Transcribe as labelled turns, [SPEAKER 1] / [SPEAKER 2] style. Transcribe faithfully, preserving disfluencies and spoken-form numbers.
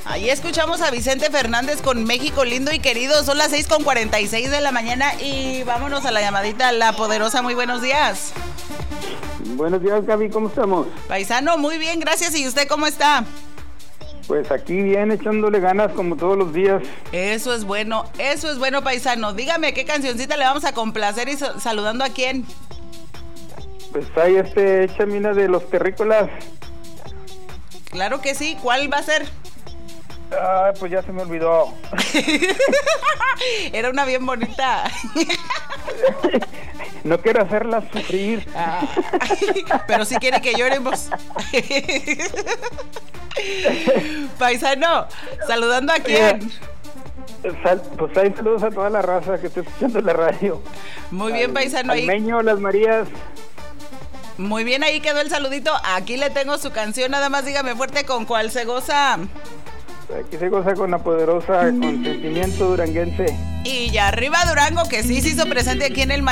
[SPEAKER 1] Ahí escuchamos a Vicente Fernández con México lindo y querido. Son las seis con cuarenta y seis de la mañana y vámonos a la llamadita La Poderosa. Muy buenos días.
[SPEAKER 2] Buenos días, Gaby, ¿cómo estamos?
[SPEAKER 1] Paisano, muy bien, gracias. ¿Y usted cómo está?
[SPEAKER 2] Pues aquí bien, echándole ganas como todos los días.
[SPEAKER 1] Eso es bueno, eso es bueno, paisano. Dígame qué cancioncita le vamos a complacer y so- saludando a quién.
[SPEAKER 2] Pues hay este, échame una de Los Terrícolas.
[SPEAKER 1] Claro que sí, ¿cuál va a ser?
[SPEAKER 2] Ah, pues ya se me olvidó.
[SPEAKER 1] Era una bien bonita.
[SPEAKER 2] No quiero hacerla sufrir.
[SPEAKER 1] Ah, pero sí quiere que lloremos. Paisano, saludando a quién.
[SPEAKER 2] Sal, pues hay saludos a toda la raza que está escuchando la radio.
[SPEAKER 1] Muy bien, paisano.
[SPEAKER 2] Al
[SPEAKER 1] Ahí.
[SPEAKER 2] Meño, Las Marías.
[SPEAKER 1] Muy bien, ahí quedó el saludito. Aquí le tengo su canción, nada más dígame fuerte con cuál se goza.
[SPEAKER 2] Aquí se goza con La Poderosa, con sentimiento duranguense.
[SPEAKER 1] Y ya arriba Durango, que sí se hizo presente aquí en el